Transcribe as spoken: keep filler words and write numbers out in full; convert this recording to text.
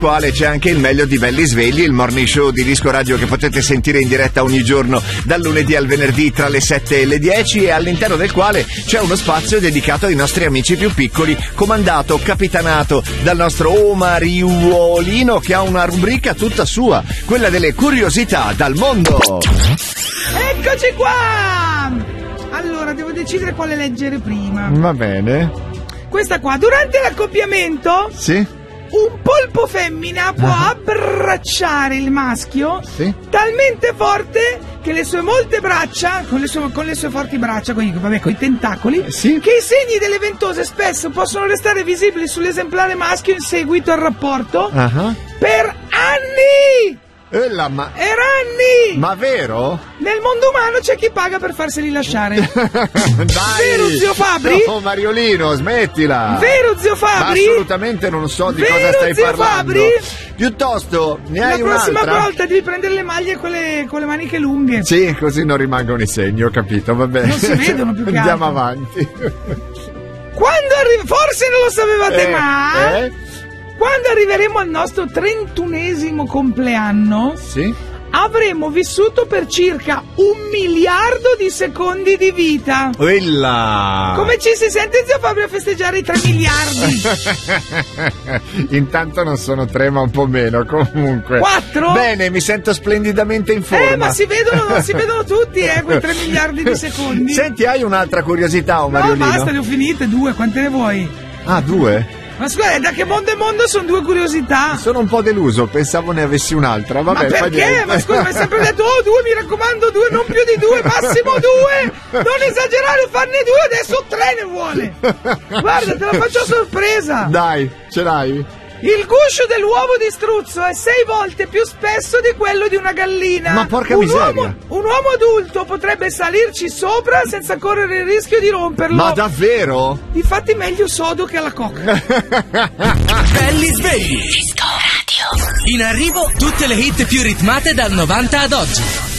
quale c'è anche il meglio di Belli Svegli, il morning show di Disco Radio che potete sentire in diretta ogni giorno dal lunedì al venerdì tra le sette e le dieci, e all'interno del quale c'è uno spazio dedicato ai nostri amici più piccoli, comandato, capitanato dal nostro Omariuolino, che ha una rubrica tutta sua, quella delle curiosità dal mondo. Eccoci qua! Allora, devo decidere quale leggere prima. Va bene. Questa qua, durante l'accoppiamento... Sì? Un polpo femmina può uh-huh. abbracciare il maschio sì. talmente forte che le sue molte braccia, con le sue, con le sue forti braccia, con i, vabbè, con i tentacoli, sì. che i segni delle ventose spesso possono restare visibili sull'esemplare maschio in seguito al rapporto uh-huh. per anni! E la ma... Eranni! Ma vero? Nel mondo umano c'è chi paga per farseli lasciare. Dai! Vero, zio Fabri? No, Mariolino, smettila! Vero, zio Fabri? Ma assolutamente non so di Vero, cosa stai zio parlando. Fabri? Piuttosto, ne hai La un'altra? prossima volta devi prendere le maglie con le, con le maniche lunghe. Sì, così non rimangono i segni, ho capito, va bene. Non si vedono più che Andiamo altro. avanti. Quando arri- Forse non lo sapevate eh, mai. Eh? Quando arriveremo al nostro trentunesimo compleanno, sì? avremo vissuto per circa un miliardo di secondi di vita. Quella! Come ci si sente, zio Fabio, a festeggiare i tre miliardi? Intanto non sono tre, ma un po' meno, comunque. Quattro? Bene, mi sento splendidamente in forma. Eh, ma si vedono, si vedono tutti, eh, quei tre miliardi di secondi. Senti, hai un'altra curiosità, o Mariolino? No, basta, le ho finite, due, quante ne vuoi? Ah, due? Ma scusa, da che mondo è mondo sono due curiosità? Sono un po' deluso, pensavo ne avessi un'altra. Vabbè, ma perché? Ma scusa, mi hai sempre detto, oh, due, mi raccomando, due, non più di due, massimo due! Non esagerare, farne due, adesso tre ne vuole! Guarda, te la faccio a sorpresa! Dai, ce l'hai? Il guscio dell'uovo di struzzo è sei volte più spesso di quello di una gallina. Ma porca un miseria! Uomo, un uomo adulto potrebbe salirci sopra senza correre il rischio di romperlo. Ma davvero? Infatti meglio sodo che alla coca. Belli svegli. Disco Radio. In arrivo tutte le hit più ritmate dal novanta ad oggi.